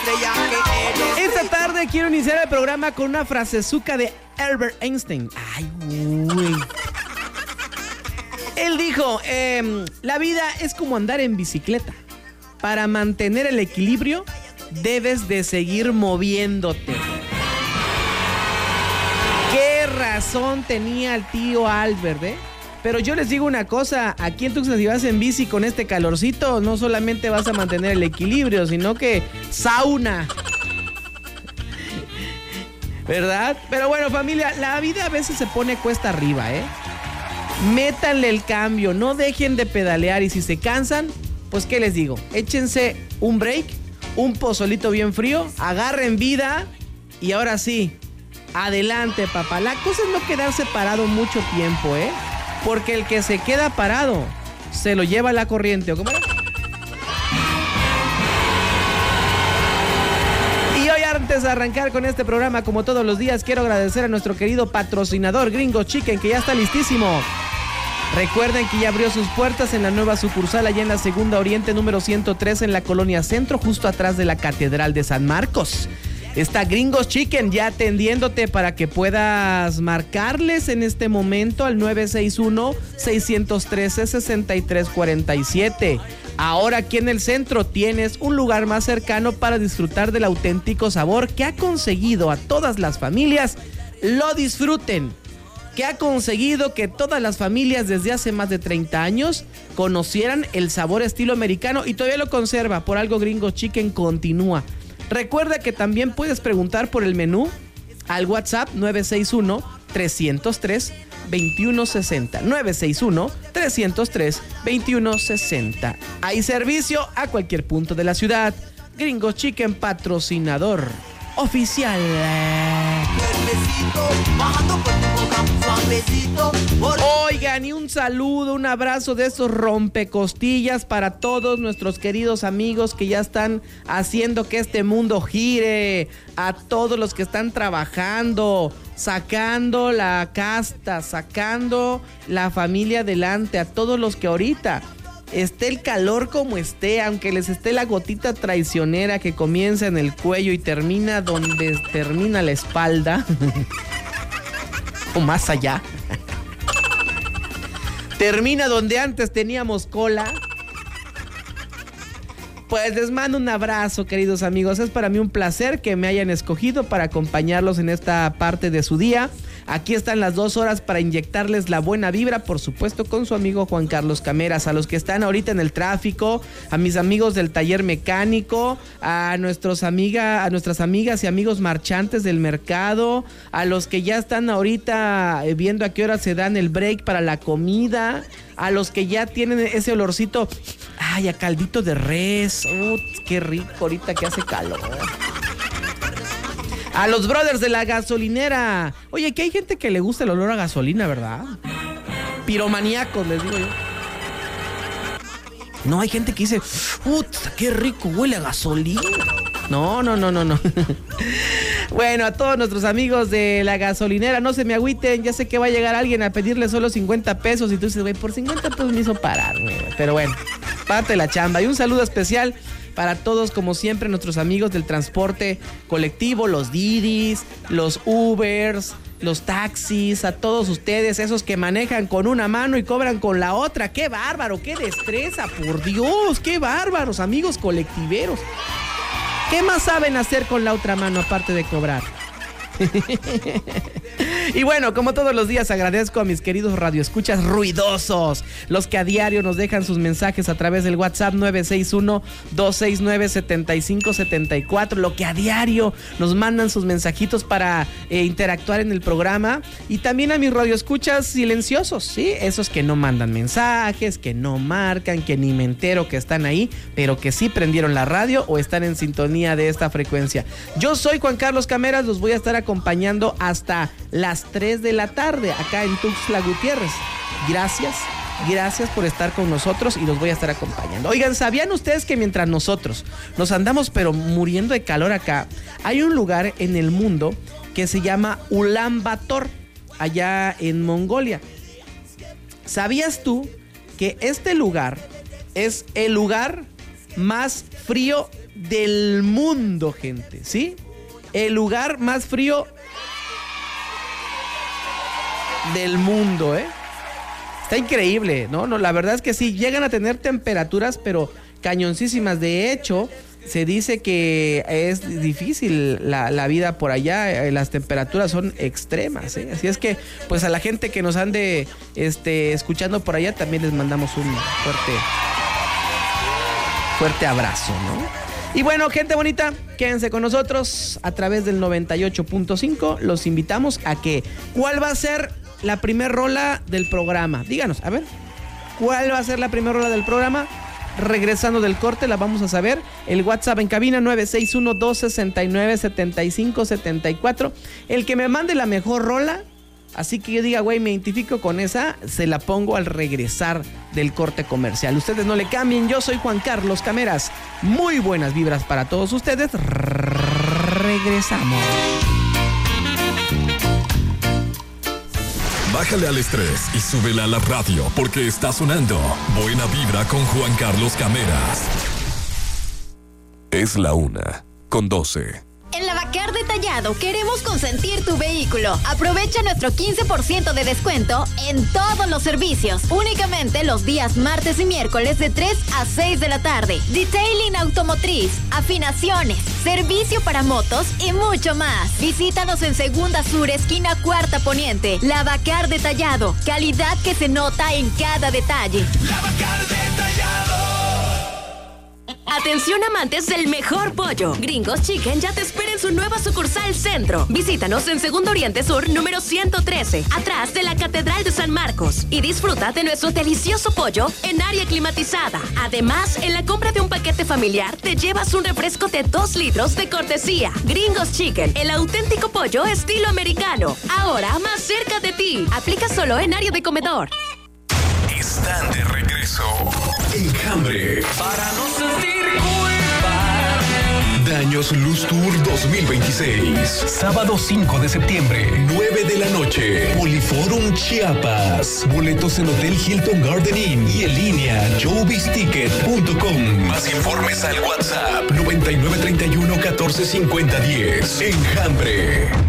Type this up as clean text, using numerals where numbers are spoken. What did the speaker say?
Esta tarde quiero iniciar el programa con una frasezuca de Albert Einstein. Ay, güey. Él dijo, la vida es como andar en bicicleta. Para mantener el equilibrio, debes de seguir moviéndote. Qué razón tenía el tío Albert, ¿eh? Pero yo les digo una cosa, aquí en Tuxtla, si vas en bici con este calorcito, no solamente vas a mantener el equilibrio, sino que sauna. ¿Verdad? Pero bueno, familia, la vida a veces se pone cuesta arriba, ¿eh? Métanle el cambio, no dejen de pedalear, y si se cansan, pues ¿qué les digo? Échense un break, un pozolito bien frío, agarren vida y ahora sí, adelante, papá. La cosa es no quedarse parado mucho tiempo, ¿eh? Porque el que se queda parado se lo lleva la corriente, ¿o cómo era? Y hoy, antes de arrancar con este programa, como todos los días, quiero agradecer a nuestro querido patrocinador Gringos Chicken, que ya está listísimo. Recuerden que ya abrió sus puertas en la nueva sucursal allá en la Segunda Oriente número 103 en la Colonia Centro, justo atrás de la Catedral de San Marcos. Está Gringos Chicken ya atendiéndote para que puedas marcarles en este momento al 961-613-6347. Ahora aquí en el centro tienes un lugar más cercano para disfrutar del auténtico sabor que ha conseguido a todas las familias lo disfruten. Que ha conseguido que todas las familias desde hace más de 30 años conocieran el sabor estilo americano y todavía lo conserva. Por algo Gringos Chicken continúa. Recuerda que también puedes preguntar por el menú al WhatsApp 961-303-2160. 961-303-2160. Hay servicio a cualquier punto de la ciudad. Gringos Chicken, patrocinador oficial. Oigan, y un saludo, un abrazo de esos rompecostillas para todos nuestros queridos amigos que ya están haciendo que este mundo gire, a todos los que están trabajando, sacando la casta, sacando la familia adelante, a todos los que ahorita esté el calor como esté, aunque les esté la gotita traicionera que comienza en el cuello y termina donde termina la espalda o más allá, termina donde antes teníamos cola. Pues les mando un abrazo, queridos amigos. Es para mí un placer que me hayan escogido para acompañarlos en esta parte de su día. Aquí están las 2 horas para inyectarles la buena vibra, por supuesto, con su amigo Juan Carlos Cameras. A los que están ahorita en el tráfico, a mis amigos del taller mecánico, a nuestras amigas y amigos marchantes del mercado, a los que ya están ahorita viendo a qué hora se dan el break para la comida, a los que ya tienen ese olorcito, ay, a caldito de res, qué rico ahorita que hace calor. A los brothers de la gasolinera. Oye, que hay gente que le gusta el olor a gasolina, ¿verdad? Piromaníacos, les digo yo. No, hay gente que dice, qué rico huele a gasolina. No. Bueno, a todos nuestros amigos de la gasolinera, no se me agüiten. Ya sé que va a llegar alguien a pedirle solo 50 pesos y tú dices, güey, por 50 pesos me hizo parar, güey. Pero bueno, parte de la chamba. Y un saludo especial para todos, como siempre, nuestros amigos del transporte colectivo, los Didis, los Ubers, los taxis, a todos ustedes, esos que manejan con una mano y cobran con la otra. ¡Qué bárbaro! ¡Qué destreza! ¡Por Dios! ¡Qué bárbaros, amigos colectiveros! ¿Qué más saben hacer con la otra mano aparte de cobrar? Y bueno, como todos los días, agradezco a mis queridos radioescuchas ruidosos, los que a diario nos dejan sus mensajes a través del WhatsApp 961-269-7574, lo que a diario nos mandan sus mensajitos para interactuar en el programa. Y también a mis radioescuchas silenciosos, ¿sí? Esos que no mandan mensajes, que no marcan, que ni me entero que están ahí, pero que sí prendieron la radio o están en sintonía de esta frecuencia. Yo soy Juan Carlos Cameras, los voy a estar acompañando hasta las 3 de la tarde acá en Tuxtla Gutiérrez. Gracias por estar con nosotros y los voy a estar acompañando. Oigan, ¿sabían ustedes que mientras nosotros nos andamos pero muriendo de calor acá, hay un lugar en el mundo que se llama Ulan Bator, allá en Mongolia? ¿Sabías tú que este lugar es el lugar más frío del mundo, gente, ¿sí? El lugar más frío del mundo, ¿eh? Está increíble, ¿no? La verdad es que sí, llegan a tener temperaturas, pero cañoncísimas. De hecho, se dice que es difícil la vida por allá, las temperaturas son extremas, ¿eh? Así es que, pues a la gente que nos ande escuchando por allá, también les mandamos un fuerte abrazo, ¿no? Y bueno, gente bonita, quédense con nosotros a través del 98.5. Los invitamos a que, ¿cuál va a ser la primer rola del programa? Díganos, a ver, ¿cuál va a ser la primera rola del programa? Regresando del corte la vamos a saber. El WhatsApp en cabina 961-269-7574. El que me mande la mejor rola, así que yo diga, güey, me identifico con esa, se la pongo al regresar del corte comercial. Ustedes no le cambien, yo soy Juan Carlos Cameras. Muy buenas vibras para todos ustedes. Regresamos. Bájale al estrés y súbela a la radio porque está sonando Buena Vibra con Juan Carlos Cameras. Es la 1:12. En Lavacar Detallado queremos consentir tu vehículo. Aprovecha nuestro 15% de descuento en todos los servicios. Únicamente los días martes y miércoles de 3 a 6 de la tarde. Detailing automotriz, afinaciones, servicio para motos y mucho más. Visítanos en Segunda Sur, esquina Cuarta Poniente. Lavacar Detallado. Calidad que se nota en cada detalle. Lavacar Detallado. Atención amantes del mejor pollo. Gringos Chicken ya te espera en su nueva sucursal Centro. Visítanos en Segundo Oriente Sur, número 113, atrás de la Catedral de San Marcos. Y disfruta de nuestro delicioso pollo en área climatizada. Además, en la compra de un paquete familiar, te llevas un refresco de 2 litros de cortesía. Gringos Chicken, el auténtico pollo estilo americano. Ahora más cerca de ti. Aplica solo en área de comedor. Están de regreso. Enjambre. Para no sentir culpa. Daños Luz Tour 2026. Sábado 5 de septiembre, 9 de la noche. Poliforum Chiapas. Boletos en Hotel Hilton Garden Inn y en línea showbizticket.com. Más informes al WhatsApp 9931 145010. Enjambre.